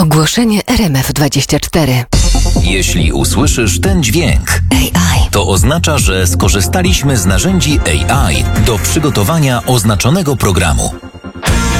Ogłoszenie RMF24. Jeśli usłyszysz ten dźwięk, to oznacza, że skorzystaliśmy z narzędzi AI do przygotowania oznaczonego programu.